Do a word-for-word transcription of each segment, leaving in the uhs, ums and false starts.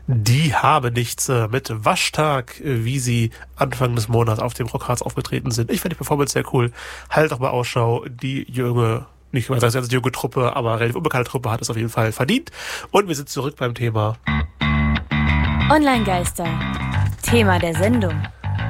Die haben nichts äh, mit Waschtag, äh, wie sie Anfang des Monats auf dem Rockharz aufgetreten sind. Ich finde die Performance sehr cool. Halt auch mal Ausschau. Die junge, nicht mal sagen, die junge Truppe, aber relativ unbekannte Truppe hat es auf jeden Fall verdient. Und wir sind zurück beim Thema Online-Geister. Thema der Sendung.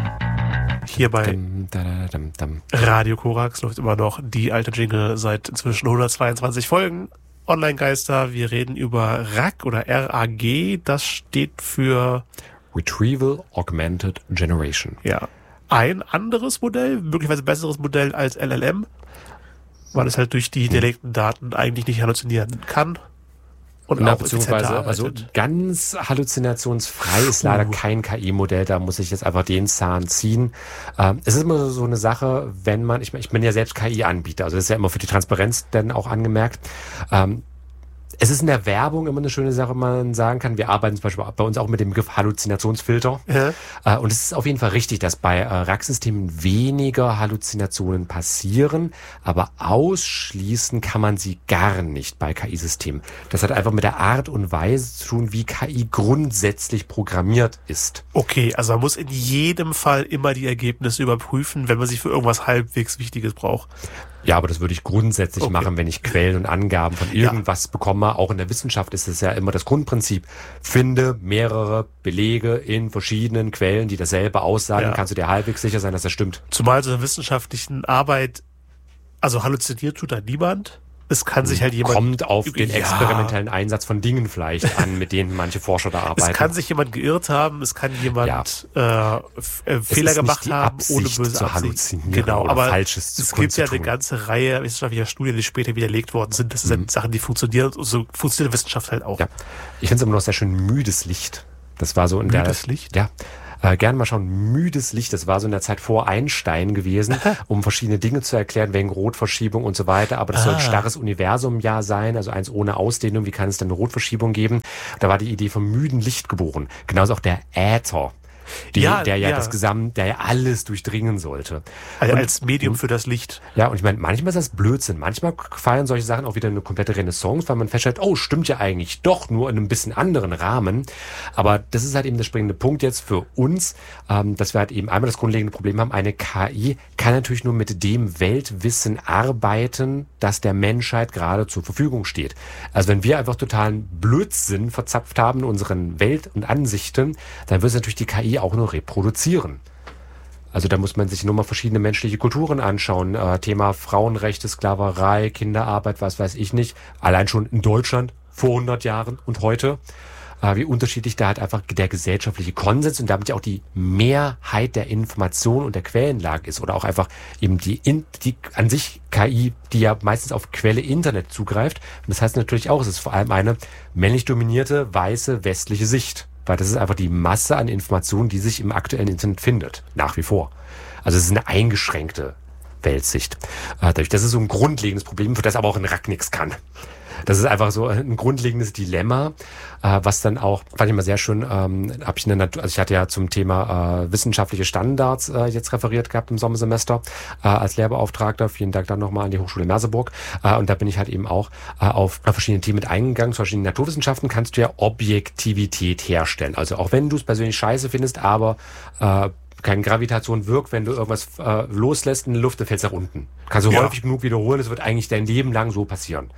Hier bei Dum, da, da, dum, dum. Radio Korax läuft immer noch die alte Jingle seit inzwischen hundertzweiundzwanzig Folgen. Online-Geister, wir reden über R A G oder R A G, das steht für Retrieval Augmented Generation. Ja, ein anderes Modell, möglicherweise besseres Modell als L L M, weil es halt durch die hinterlegten Daten eigentlich nicht halluzinieren kann. Und Na, auch beziehungsweise, also ganz halluzinationsfrei ist leider uh. kein K I-Modell, da muss ich jetzt einfach den Zahn ziehen. Ähm, es ist immer so eine Sache, wenn man, ich, ich bin ja selbst K I-Anbieter, also das ist ja immer für die Transparenz dann auch angemerkt. Ähm, Es ist in der Werbung immer eine schöne Sache, man sagen kann. Wir arbeiten zum Beispiel bei uns auch mit dem Begriff Halluzinationsfilter. Ja. Und es ist auf jeden Fall richtig, dass bei R A G-Systemen weniger Halluzinationen passieren, aber ausschließen kann man sie gar nicht bei K I-Systemen. Das hat einfach mit der Art und Weise zu tun, wie K I grundsätzlich programmiert ist. Okay, also man muss in jedem Fall immer die Ergebnisse überprüfen, wenn man sich für irgendwas halbwegs Wichtiges braucht. Ja, aber das würde ich grundsätzlich okay. machen, wenn ich Quellen und Angaben von irgendwas ja. bekomme. Auch in der Wissenschaft ist es ja immer das Grundprinzip. Finde mehrere Belege in verschiedenen Quellen, die dasselbe aussagen. Ja. Kannst du dir halbwegs sicher sein, dass das stimmt. Zumal so in der wissenschaftlichen Arbeit, also halluziniert tut da niemand. Es kann sich halt jemand... Kommt auf den ja. experimentellen Einsatz von Dingen vielleicht an, mit denen manche Forscher da arbeiten. Es kann sich jemand geirrt haben, es kann jemand ja. äh, f- äh, Fehler gemacht haben, Absicht ohne böse zu Absicht. halluzinieren Genau, oder aber Falsches es zu gibt ja tun. eine ganze Reihe wissenschaftlicher Studien, die später widerlegt worden sind. Das mhm. sind Sachen, die funktionieren. Und so funktioniert Wissenschaft halt auch. Ja. Ich finde es immer noch sehr schön müdes Licht. Das war so in der... Müdes Licht? Ja. Äh, gerne mal schauen, müdes Licht, das war so in der Zeit vor Einstein gewesen, um verschiedene Dinge zu erklären, wegen Rotverschiebung und so weiter, aber das ah. soll ein starres Universum ja sein, also eins ohne Ausdehnung, wie kann es denn eine Rotverschiebung geben? Da war die Idee vom müden Licht geboren, genauso auch der Äther. Die, ja, der ja, ja das Gesamt, der ja alles durchdringen sollte. Also und, als Medium für das Licht. Ja, und ich meine, manchmal ist das Blödsinn. Manchmal feiern solche Sachen auch wieder eine komplette Renaissance, weil man feststellt, oh, stimmt ja eigentlich doch, nur in einem bisschen anderen Rahmen. Aber das ist halt eben der springende Punkt jetzt für uns, ähm, dass wir halt eben einmal das grundlegende Problem haben, eine K I kann natürlich nur mit dem Weltwissen arbeiten, das der Menschheit gerade zur Verfügung steht. Also wenn wir einfach totalen Blödsinn verzapft haben in unseren Welt- und Ansichten, dann wird es natürlich die K I auch nur reproduzieren. Also da muss man sich nur mal verschiedene menschliche Kulturen anschauen. Äh, Thema Frauenrechte, Sklaverei, Kinderarbeit, was weiß ich nicht. Allein schon in Deutschland vor hundert Jahren und heute. Äh, wie unterschiedlich da halt einfach der gesellschaftliche Konsens und damit ja auch die Mehrheit der Information und der Quellenlage ist. Oder auch einfach eben die, in, die an sich K I, die ja meistens auf Quelle Internet zugreift. Und das heißt natürlich auch, es ist vor allem eine männlich dominierte, weiße, westliche Sicht. Weil das ist einfach die Masse an Informationen, die sich im aktuellen Internet findet. Nach wie vor. Also es ist eine eingeschränkte Weltsicht. Äh, dadurch, das ist so ein grundlegendes Problem, für das aber auch ein R A G nichts kann. Das ist einfach so ein grundlegendes Dilemma, äh, was dann auch, fand ich mal sehr schön, ähm, habe ich in der Natur, also ich hatte ja zum Thema äh, wissenschaftliche Standards äh, jetzt referiert gehabt im Sommersemester äh, als Lehrbeauftragter. Vielen Dank dann nochmal an die Hochschule Merseburg. Äh, und da bin ich halt eben auch äh, auf verschiedene Themen mit eingegangen. Zum Beispiel in Naturwissenschaften kannst du ja Objektivität herstellen. Also auch wenn du es persönlich scheiße findest, aber äh, keine Gravitation wirkt, wenn du irgendwas äh, loslässt in der Luft, dann fällt es nach unten. Kannst du ja. häufig genug wiederholen, es wird eigentlich dein Leben lang so passieren.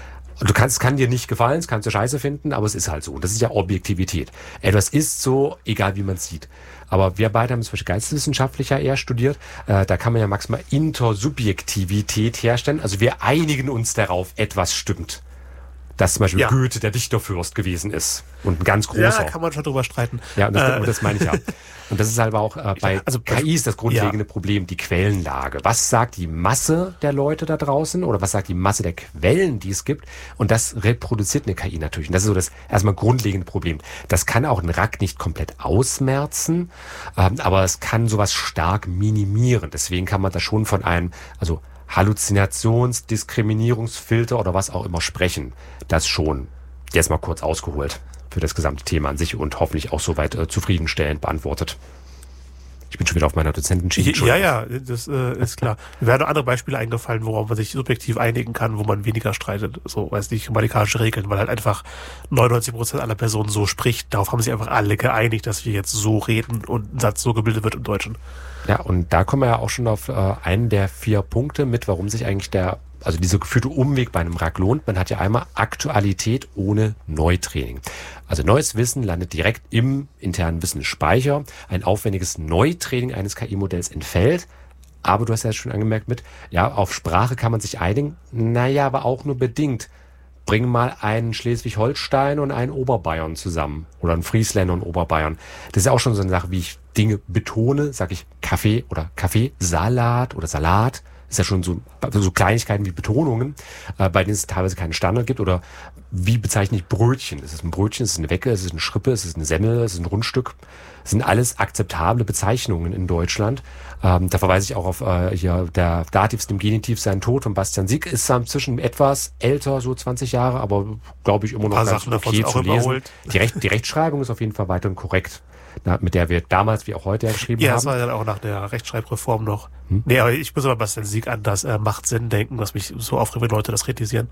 Du kannst, es kann dir nicht gefallen, es kannst du scheiße finden, aber es ist halt so. Das ist ja Objektivität. Etwas ist so, egal wie man es sieht. Aber wir beide haben zum Beispiel geisteswissenschaftlicher eher studiert. Äh, da kann man ja maximal Intersubjektivität herstellen. Also wir einigen uns darauf, etwas stimmt. Dass zum Beispiel ja. Goethe der Dichterfürst gewesen ist. Und ein ganz großer. Ja, kann man schon drüber streiten. Ja, und das, äh. das meine ich ja. Und das ist halt auch äh, bei also, K I ist das grundlegende ja. Problem, die Quellenlage. Was sagt die Masse der Leute da draußen oder was sagt die Masse der Quellen, die es gibt? Und das reproduziert eine K I natürlich. Und das ist so das erstmal grundlegende Problem. Das kann auch ein R A G nicht komplett ausmerzen, ähm, aber es kann sowas stark minimieren. Deswegen kann man da schon von einem, also Halluzinations-, Diskriminierungsfilter oder was auch immer sprechen. Das schon. Jetzt mal kurz ausgeholt für das gesamte Thema an sich und hoffentlich auch soweit äh, zufriedenstellend beantwortet. Ich bin schon wieder auf meiner Dozentenschiene. Ja, ja, das äh, ist klar. Mir werden andere Beispiele eingefallen, worauf man sich subjektiv einigen kann, wo man weniger streitet. So, weiß nicht, grammatikalische Regeln, weil halt einfach neunundneunzig Prozent aller Personen so spricht. Darauf haben sich einfach alle geeinigt, dass wir jetzt so reden und ein Satz so gebildet wird im Deutschen. Ja, und da kommen wir ja auch schon auf äh, einen der vier Punkte mit, warum sich eigentlich der, also dieser geführte Umweg bei einem R A C lohnt. Man hat ja einmal Aktualität ohne Neutraining. Also neues Wissen landet direkt im internen Wissensspeicher. Ein aufwendiges Neutraining eines K I-Modells entfällt. Aber du hast ja schon angemerkt mit, ja, auf Sprache kann man sich einigen. Naja, aber auch nur bedingt. Bring mal einen Schleswig-Holstein und einen Oberbayern zusammen. Oder einen Friesländer und Oberbayern. Das ist ja auch schon so eine Sache, wie ich Dinge betone. Sage ich Kaffee oder Kaffeesalat oder Salat. Ist ja schon so, so Kleinigkeiten wie Betonungen, äh, bei denen es teilweise keinen Standard gibt. Oder wie bezeichne ich Brötchen? Ist es ein Brötchen? Ist es eine Wecke? Ist es eine Schrippe? Ist es eine Semmel? Ist es ein Rundstück? Das sind alles akzeptable Bezeichnungen in Deutschland. Ähm, da verweise ich auch auf äh, hier der Dativ ist im Genitiv sein Tod von Bastian Sieg. Ist inzwischen etwas älter, so zwanzig Jahre, aber glaube ich immer noch ganz okay zu lesen. Die, Recht, die Rechtschreibung ist auf jeden Fall weiterhin korrekt. Na, mit der wir damals wie auch heute ja geschrieben ja, haben. Ja, das war dann auch nach der Rechtschreibreform noch. Hm? Nee, aber ich muss aber Bastian Sieg an das äh, macht Sinn denken, was mich so aufregt, wenn Leute das kritisieren.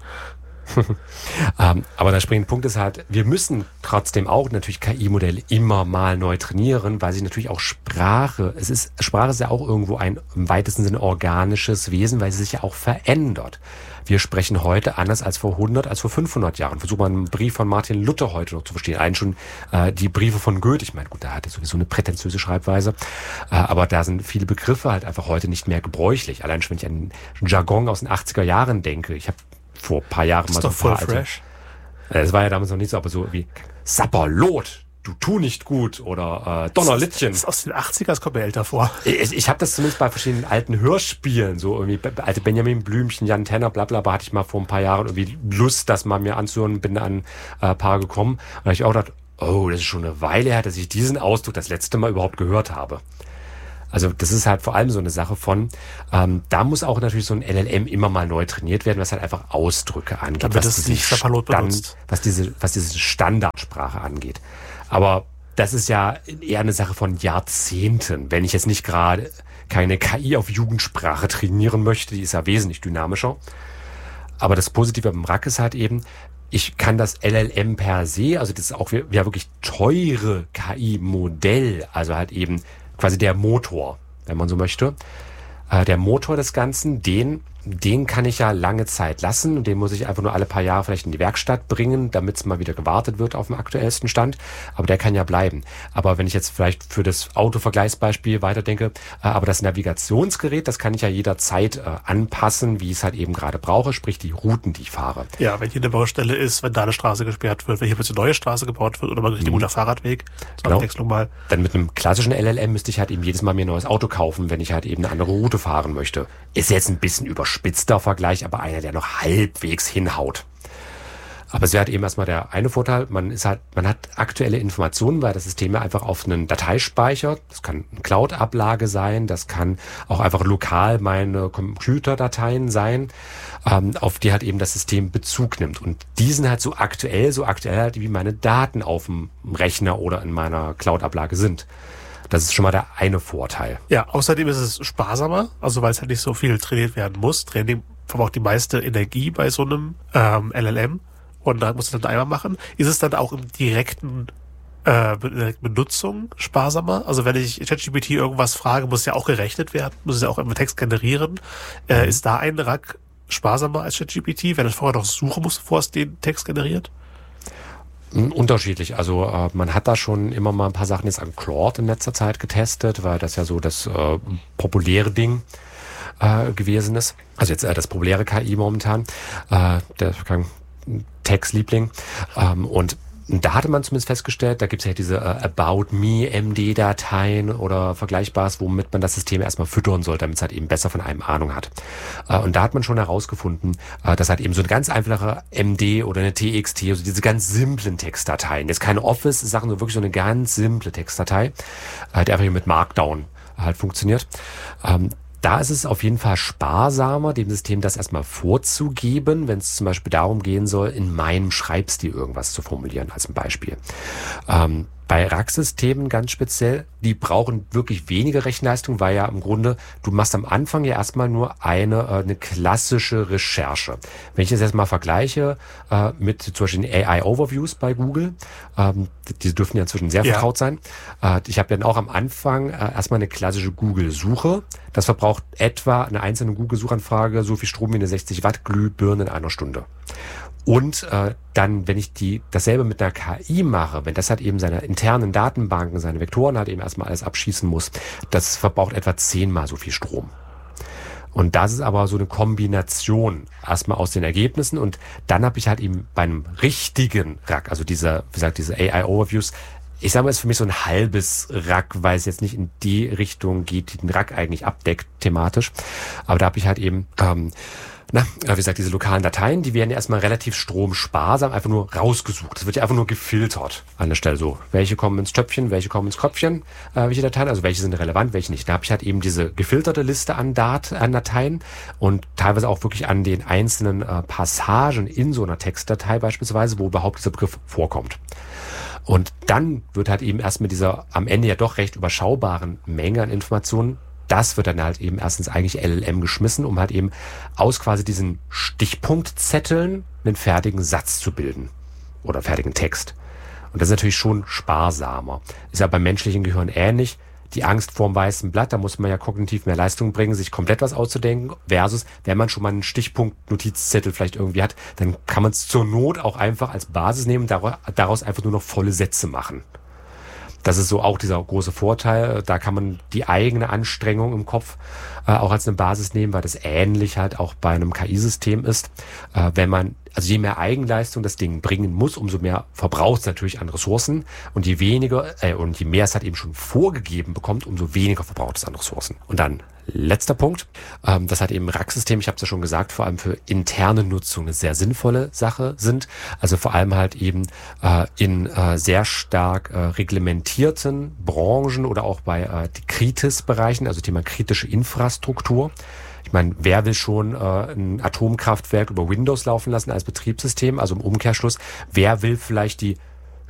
ähm, aber der springende Punkt ist halt, wir müssen trotzdem auch natürlich K I-Modelle immer mal neu trainieren, weil sich natürlich auch Sprache, es ist, Sprache ist ja auch irgendwo ein im weitesten Sinne organisches Wesen, weil sie sich ja auch verändert. Wir sprechen heute anders als vor hundert, als vor fünfhundert Jahren. Versuch mal einen Brief von Martin Luther heute noch zu verstehen. Einen schon äh, die Briefe von Goethe. Ich meine, gut, da hat er sowieso eine prätentiöse Schreibweise. Äh, aber da sind viele Begriffe halt einfach heute nicht mehr gebräuchlich. Allein schon, wenn ich an einen Jargon aus den achtziger Jahren denke. Ich habe vor ein paar Jahren das mal so ein ein paar voll fresh. Alte, das war ja damals noch nicht so, aber so wie Sapperlot. Du tu nicht gut oder äh, Donnerlittchen. Das ist aus den achtziger, das kommt mir älter vor. Ich, ich habe das zumindest bei verschiedenen alten Hörspielen, so irgendwie alte Benjamin Blümchen, Jan Tenner, bla bla, bla, hatte ich mal vor ein paar Jahren irgendwie Lust, das mal mir anzuhören, bin an ein äh, paar gekommen. Und da ich auch gedacht, oh, das ist schon eine Weile her, dass ich diesen Ausdruck das letzte Mal überhaupt gehört habe. Also das ist halt vor allem so eine Sache von, ähm, da muss auch natürlich so ein L L M immer mal neu trainiert werden, was halt einfach Ausdrücke angeht. Damit es nicht Sapperlot benutzt. Was diese, was diese Standardsprache angeht. Aber das ist ja eher eine Sache von Jahrzehnten. Wenn ich jetzt nicht gerade keine K I auf Jugendsprache trainieren möchte, die ist ja wesentlich dynamischer. Aber das Positive beim R A C ist halt eben, ich kann das L L M per se, also das ist auch ja wirklich teure K I-Modell, also halt eben quasi der Motor, wenn man so möchte. Äh, der Motor des Ganzen, den, den kann ich ja lange Zeit lassen und den muss ich einfach nur alle paar Jahre vielleicht in die Werkstatt bringen, damit es mal wieder gewartet wird auf dem aktuellsten Stand. Aber der kann ja bleiben. Aber wenn ich jetzt vielleicht für das Autovergleichsbeispiel weiterdenke, äh, aber das Navigationsgerät, das kann ich ja jederzeit äh, anpassen, wie ich es halt eben gerade brauche, sprich die Routen, die ich fahre. Ja, wenn hier eine Baustelle ist, wenn da eine Straße gesperrt wird, wenn hier eine neue Straße gebaut wird oder mal richtig guter mhm. Fahrradweg, zur genau. Abwechslung mal. Dann mit einem klassischen L L M müsste ich halt eben jedes Mal mir ein neues Auto kaufen, wenn ich halt eben eine andere Route fahren möchte. Ist jetzt ein bisschen überspitzter Vergleich, aber einer, der noch halbwegs hinhaut. Aber es wäre halt eben erstmal der eine Vorteil, man ist halt, man hat aktuelle Informationen, weil das System ja einfach auf einen Dateispeicher, das kann eine Cloud-Ablage sein, das kann auch einfach lokal meine Computerdateien sein, ähm, auf die halt eben das System Bezug nimmt. Und die sind halt so aktuell, so aktuell halt wie meine Daten auf dem Rechner oder in meiner Cloud-Ablage sind. Das ist schon mal der eine Vorteil. Ja, außerdem ist es sparsamer, also weil es halt nicht so viel trainiert werden muss. Training verbraucht die meiste Energie bei so einem ähm, L L M und da muss es dann einmal machen. Ist es dann auch im direkten äh, Benutzung sparsamer? Also wenn ich ChatGPT irgendwas frage, muss ja auch gerechnet werden, muss es ja auch im Text generieren. Äh, mhm. Ist da ein R A C sparsamer als ChatGPT, wenn es vorher noch suchen muss, bevor es den Text generiert? Unterschiedlich. Also äh, man hat da schon immer mal ein paar Sachen jetzt an Claude in letzter Zeit getestet, weil das ja so das äh, populäre Ding äh, gewesen ist. Also jetzt äh, das populäre K I momentan, äh, der Textliebling. Ähm, und da hatte man zumindest festgestellt, da gibt es ja diese äh, About Me M D-Dateien oder Vergleichbares, womit man das System erstmal füttern soll, damit es halt eben besser von einem Ahnung hat. Äh, und da hat man schon herausgefunden, äh, dass halt eben so eine ganz einfache M D oder eine T X T, also diese ganz simplen Textdateien, jetzt keine Office-Sachen, sondern wirklich so eine ganz simple Textdatei, äh, die einfach hier mit Markdown halt funktioniert. Ähm, Da ist es auf jeden Fall sparsamer, dem System das erstmal vorzugeben, wenn es zum Beispiel darum gehen soll, in meinem Schreibstil irgendwas zu formulieren, als ein Beispiel. Ähm, Bei Rack-Systemen ganz speziell, die brauchen wirklich wenige Rechenleistung, weil ja im Grunde, du machst am Anfang ja erstmal nur eine, eine klassische Recherche. Wenn ich das jetzt mal vergleiche äh, mit zum Beispiel den A I-Overviews bei Google, ähm, die dürfen ja inzwischen sehr ja. vertraut sein. Äh, ich habe dann auch am Anfang äh, erstmal eine klassische Google-Suche. Das verbraucht etwa eine einzelne Google-Suchanfrage so viel Strom wie eine sechzig Watt Glühbirne in einer Stunde. Und äh, dann, wenn ich die dasselbe mit einer K I mache, wenn das halt eben seine internen Datenbanken, seine Vektoren halt eben erstmal alles abschießen muss, das verbraucht etwa zehnmal so viel Strom. Und das ist aber so eine Kombination erstmal aus den Ergebnissen und dann habe ich halt eben bei einem richtigen Rack, also dieser, wie gesagt, diese A I-Overviews, ich sage mal, ist für mich so ein halbes Rack, weil es jetzt nicht in die Richtung geht, die den Rack eigentlich abdeckt, thematisch. Aber da habe ich halt eben ähm, Na, wie gesagt, diese lokalen Dateien, die werden ja erstmal relativ stromsparsam einfach nur rausgesucht. Es wird ja einfach nur gefiltert an der Stelle so. Welche kommen ins Töpfchen, welche kommen ins Köpfchen, äh, welche Dateien, also welche sind relevant, welche nicht. Da habe ich halt eben diese gefilterte Liste an, Dat- an Dateien und teilweise auch wirklich an den einzelnen äh, Passagen in so einer Textdatei beispielsweise, wo überhaupt dieser Begriff vorkommt. Und dann wird halt eben erst mit dieser am Ende ja doch recht überschaubaren Menge an Informationen, das wird dann halt eben erstens eigentlich L L M geschmissen, um halt eben aus quasi diesen Stichpunktzetteln einen fertigen Satz zu bilden oder einen fertigen Text. Und das ist natürlich schon sparsamer. Ist ja beim menschlichen Gehirn ähnlich. Die Angst vorm weißen Blatt, da muss man ja kognitiv mehr Leistung bringen, sich komplett was auszudenken, versus wenn man schon mal einen Stichpunkt-Notizzettel vielleicht irgendwie hat, dann kann man es zur Not auch einfach als Basis nehmen und daraus einfach nur noch volle Sätze machen. Das ist so auch dieser große Vorteil. Da kann man die eigene Anstrengung im Kopf äh, auch als eine Basis nehmen, weil das ähnlich halt auch bei einem K I-System ist. Äh, wenn man, also je mehr Eigenleistung das Ding bringen muss, umso mehr verbraucht es natürlich an Ressourcen. Und je weniger, äh, und je mehr es halt eben schon vorgegeben bekommt, umso weniger verbraucht es an Ressourcen. Und dann letzter Punkt. Ähm, das hat eben Racksystem, ich habe es ja schon gesagt, vor allem für interne Nutzung eine sehr sinnvolle Sache sind. Also vor allem halt eben äh, in äh, sehr stark äh, reglementierten Branchen oder auch bei äh, die Kritis-Bereichen, also Thema kritische Infrastruktur. Ich meine, wer will schon äh, ein Atomkraftwerk über Windows laufen lassen als Betriebssystem? Also im Umkehrschluss, wer will vielleicht die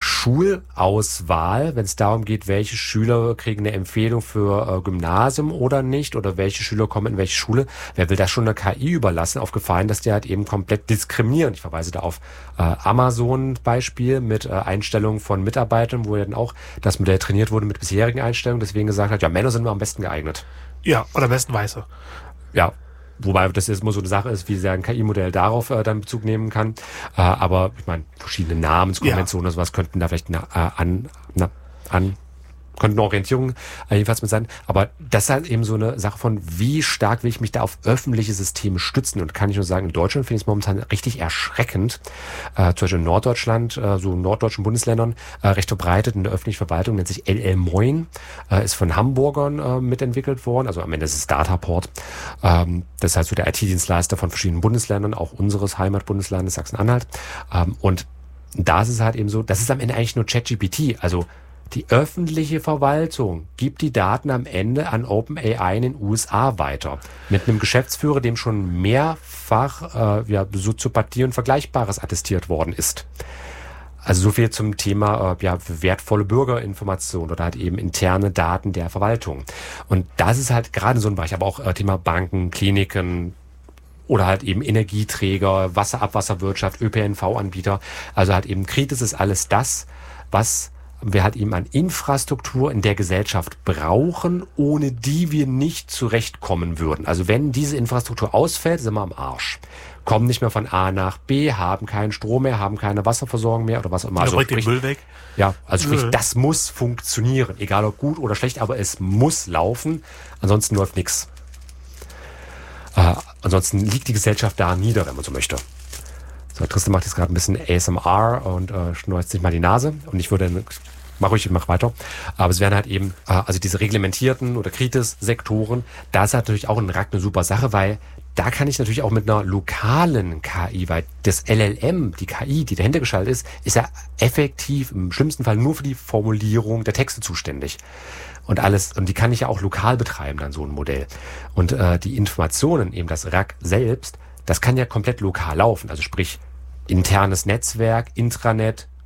Schulauswahl, wenn es darum geht, welche Schüler kriegen eine Empfehlung für äh, Gymnasium oder nicht, oder welche Schüler kommen in welche Schule, wer will das schon einer K I überlassen, auf Gefahren, dass die halt eben komplett diskriminieren. Ich verweise da auf äh, Amazon-Beispiel mit äh, Einstellungen von Mitarbeitern, wo ja dann auch das Modell trainiert wurde mit bisherigen Einstellungen, deswegen gesagt hat, ja, Männer sind immer am besten geeignet. Ja, oder am besten Weiße. Ja, wobei das jetzt immer so eine Sache ist, wie sehr ein K I-Modell darauf äh, dann Bezug nehmen kann. Äh, aber ich meine, verschiedene Namenskonventionen ja. oder sowas könnten da vielleicht na, äh, an, na, an könnten eine Orientierung äh, jedenfalls mit sein. Aber das ist halt eben so eine Sache von, wie stark will ich mich da auf öffentliche Systeme stützen. Und kann ich nur sagen, in Deutschland finde ich es momentan richtig erschreckend. Äh, zum Beispiel in Norddeutschland, äh, so in norddeutschen Bundesländern, äh, recht verbreitet in der öffentlichen Verwaltung, nennt sich L L Moin, äh, ist von Hamburgern äh, mitentwickelt worden. Also am Ende ist es Dataport. Ähm, das heißt so der I T-Dienstleister von verschiedenen Bundesländern, auch unseres Heimatbundeslandes Sachsen-Anhalt. Ähm, und da ist es halt eben so, das ist am Ende eigentlich nur ChatGPT. Also die öffentliche Verwaltung gibt die Daten am Ende an OpenAI in den U S A weiter. Mit einem Geschäftsführer, dem schon mehrfach äh, ja, Soziopathie und Vergleichbares attestiert worden ist. Also so viel zum Thema äh, ja, wertvolle Bürgerinformation oder halt eben interne Daten der Verwaltung. Und das ist halt gerade so ein Bereich, aber auch äh, Thema Banken, Kliniken, oder halt eben Energieträger, Wasser, Abwasserwirtschaft, Ö P N V-Anbieter. Also halt eben Kritis ist alles das, was wir halt eben an Infrastruktur in der Gesellschaft brauchen, ohne die wir nicht zurechtkommen würden. Also wenn diese Infrastruktur ausfällt, sind wir am Arsch. Kommen nicht mehr von A nach B, haben keinen Strom mehr, haben keine Wasserversorgung mehr oder was auch immer. Also bringt den Müll weg. Ja, also sprich, das muss funktionieren. Egal ob gut oder schlecht, aber es muss laufen. Ansonsten läuft nichts. Äh, ansonsten liegt die Gesellschaft da nieder, wenn man so möchte. So, Tristan macht jetzt gerade ein bisschen A S M R und äh, schneuzt sich mal die Nase. Und ich würde, mach ruhig, mach weiter. Aber es wären halt eben, äh, also diese reglementierten oder Kritis-Sektoren, da ist natürlich auch ein Rack eine super Sache, weil da kann ich natürlich auch mit einer lokalen K I, weil das L L M, die K I, die dahinter geschaltet ist, ist ja effektiv im schlimmsten Fall nur für die Formulierung der Texte zuständig. Und alles, und die kann ich ja auch lokal betreiben, dann so ein Modell. Und äh, die Informationen, eben das Rack selbst, das kann ja komplett lokal laufen. Also sprich, internes Netzwerk, Intranet,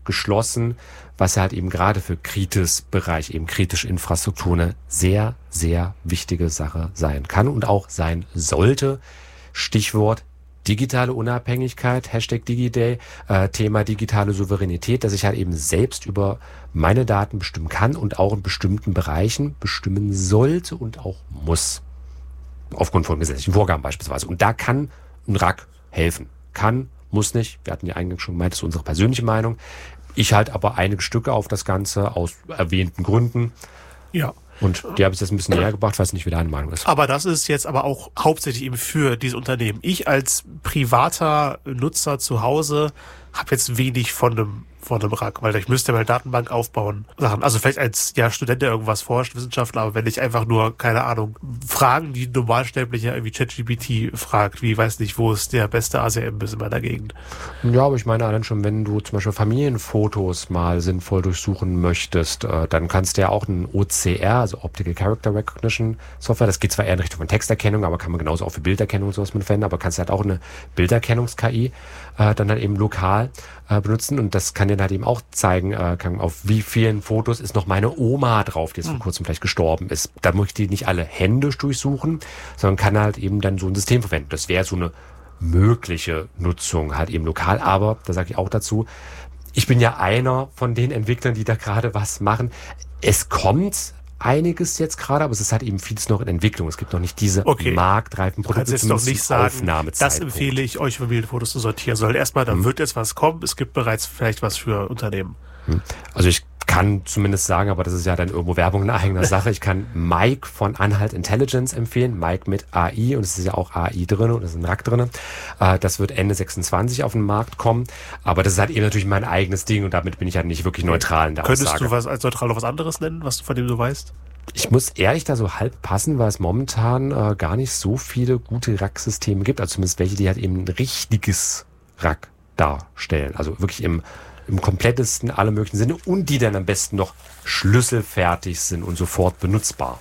geschlossen, was halt eben gerade für Kritis-Bereich, eben kritische Infrastruktur eine sehr, sehr wichtige Sache sein kann und auch sein sollte. Stichwort digitale Unabhängigkeit, Hashtag DigiDay, äh, Thema digitale Souveränität, dass ich halt eben selbst über meine Daten bestimmen kann und auch in bestimmten Bereichen bestimmen sollte und auch muss. Aufgrund von gesetzlichen Vorgaben beispielsweise. Und da kann ein R A C helfen. Kann, muss nicht. Wir hatten ja eingangs schon gemeint, das ist unsere persönliche Meinung. Ich halte aber einige Stücke auf das Ganze aus erwähnten Gründen. Ja. Und die habe ich jetzt ein bisschen näher gebracht, weiß nicht, wie deine Meinung ist. Aber das ist jetzt aber auch hauptsächlich eben für diese Unternehmen. Ich als privater Nutzer zu Hause habe jetzt wenig von einem von einem R A C, weil ich müsste meine Datenbank aufbauen. Sachen. Also vielleicht als ja Student, der irgendwas forscht, Wissenschaftler, aber wenn ich einfach nur, keine Ahnung, Fragen, die Normalsterblicher irgendwie ChatGPT fragt, wie, weiß nicht, wo ist der beste A S M bis in meiner Gegend. Ja, aber ich meine allein schon, wenn du zum Beispiel Familienfotos mal sinnvoll durchsuchen möchtest, äh, dann kannst du ja auch ein O C R, also Optical Character Recognition Software, das geht zwar eher in Richtung von Texterkennung, aber kann man genauso auch für Bilderkennung und sowas mit verwenden, aber kannst halt auch eine Bilderkennungs-K I äh, dann halt eben lokal äh, benutzen und das kann dir halt eben auch zeigen, äh, kann, auf wie vielen Fotos ist noch meine Oma drauf, die jetzt vor kurzem vielleicht gestorben ist. Da muss ich die nicht alle händisch durchsuchen, sondern kann halt eben dann so ein System verwenden. Das wäre so eine mögliche Nutzung halt eben lokal, aber da sage ich auch dazu, ich bin ja einer von den Entwicklern, die da gerade was machen. Es kommt einiges jetzt gerade, aber es ist halt eben vieles noch in Entwicklung. Es gibt noch nicht diese okay. marktreifen Produkte. Du kannst jetzt noch nicht sagen, das empfehle ich euch, Familienfotos zu sortieren, sondern erstmal, da hm. wird jetzt was kommen. Es gibt bereits vielleicht was für Unternehmen. Hm. Also ich kann zumindest sagen, aber das ist ja dann irgendwo Werbung in eigener Sache. Ich kann Mike von Anhalt Intelligence empfehlen. Mike mit A I und es ist ja auch A I drin und es ist ein R A C drin. Das wird Ende sechsundzwanzig auf den Markt kommen. Aber das ist halt eben natürlich mein eigenes Ding und damit bin ich halt nicht wirklich neutral in der Könntest Aussage. du was als neutral noch was anderes nennen, was du von dem du weißt? Ich muss ehrlich da so halb passen, weil es momentan äh, gar nicht so viele gute R A C-Systeme gibt. Also zumindest welche, die halt eben ein richtiges R A C darstellen. Also wirklich im im komplettesten aller möglichen Sinne und die dann am besten noch schlüsselfertig sind und sofort benutzbar.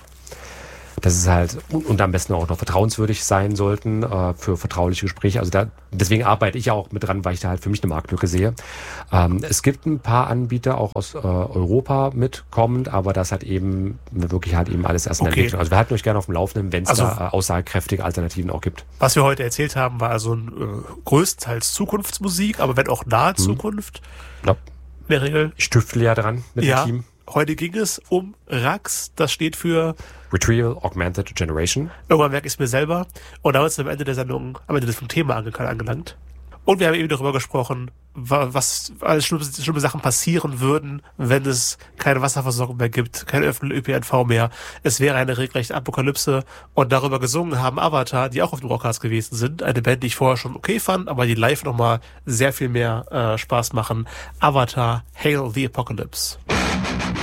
Das ist halt, und, und am besten auch noch vertrauenswürdig sein sollten äh, für vertrauliche Gespräche. Also da, deswegen arbeite ich ja auch mit dran, weil ich da halt für mich eine Marktlücke sehe. Ähm, es gibt ein paar Anbieter auch aus äh, Europa mitkommend, aber das hat eben wirklich halt eben alles erst in der okay. Entwicklung. Also wir halten euch gerne auf dem Laufenden, wenn es also, da äh, aussagekräftige Alternativen auch gibt. Was wir heute erzählt haben, war also ein, äh, größtenteils Zukunftsmusik, aber wenn auch nahe Zukunft. Ja. In der Regel. Ich tüftle ja dran mit ja. dem Team. Heute ging es um R A Cs, das steht für Retrieval Augmented Generation. Irgendwann merke ich es mir selber. Und damit sind wir am Ende der Sendung, am Ende des Thema angelangt. Und wir haben eben darüber gesprochen, was alles schlimme, schlimme Sachen passieren würden, wenn es keine Wasserversorgung mehr gibt, kein öffentlicher Ö P N V mehr. Es wäre eine regelrechte Apokalypse. Und darüber gesungen haben Avatar, die auch auf dem Rockcast gewesen sind. Eine Band, die ich vorher schon okay fand, aber die live nochmal sehr viel mehr äh, Spaß machen. Avatar, Hail the Apocalypse.